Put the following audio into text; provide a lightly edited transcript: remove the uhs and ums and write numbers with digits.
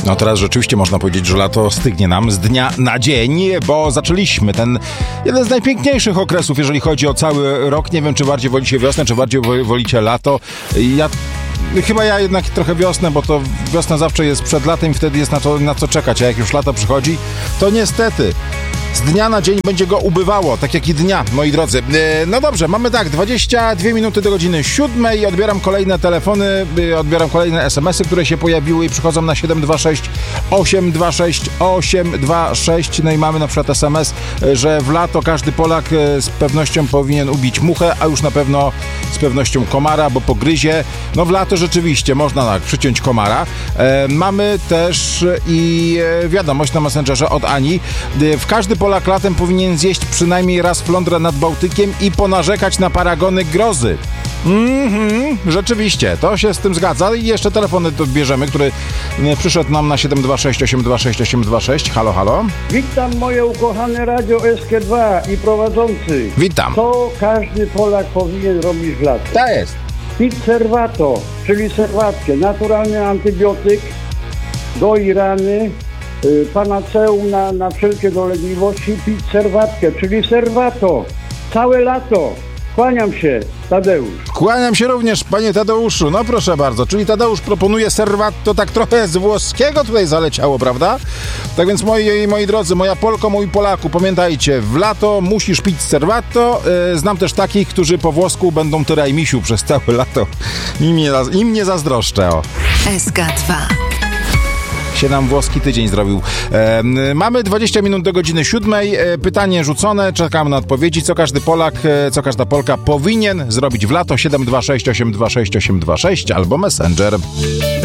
No teraz rzeczywiście można powiedzieć, że lato stygnie nam z dnia na dzień, bo zaczęliśmy ten jeden z najpiękniejszych okresów, jeżeli chodzi o cały rok. Nie wiem, czy bardziej wolicie wiosnę, czy bardziej wolicie lato. Chyba ja jednak trochę wiosnę, bo to wiosna zawsze jest przed latem i wtedy jest na co czekać, a jak już lato przychodzi, to niestety z dnia na dzień będzie go ubywało, tak jak i dnia, moi drodzy. No dobrze, mamy tak, 22 minuty do godziny 7 i odbieram kolejne telefony, odbieram kolejne SMS-y, które się pojawiły i przychodzą na 726 826 826. No i mamy na przykład SMS, że w lato każdy Polak z pewnością powinien ubić muchę, a już na pewno z pewnością komara, bo pogryzie. No w lato rzeczywiście można tak przyciąć komara. Mamy też i wiadomość na Messengerze od Ani. Każdy Polak latem powinien zjeść przynajmniej raz flądrę nad Bałtykiem i ponarzekać na paragony grozy. Rzeczywiście, to się z tym zgadza. I jeszcze telefony odbierzemy, który przyszedł nam na 726 826 826. Halo, halo. Witam moje ukochane radio SK2 i prowadzący. Witam. Co każdy Polak powinien robić w lato? To jest. Pić serwato, czyli serwatkę. Naturalny antybiotyk, goi rany, panaceum na wszelkie dolegliwości. Pić serwatkę, czyli serwato. Całe lato. Kłaniam się, Tadeusz. Kłaniam się również, panie Tadeuszu. No proszę bardzo, czyli Tadeusz proponuje serwato, tak trochę z włoskiego tutaj zaleciało, prawda? Tak więc moi drodzy, moja Polko, mój Polaku, pamiętajcie, w lato musisz pić serwato. Znam też takich, którzy po włosku będą tyrajmisiu przez całe lato. Im nie zazdroszczę, o. SK2 się nam włoski tydzień zrobił. Mamy 20 minut do godziny 7. Pytanie rzucone, czekamy na odpowiedzi. Co każdy Polak, co każda Polka powinien zrobić w lato? 726 826 826 albo Messenger.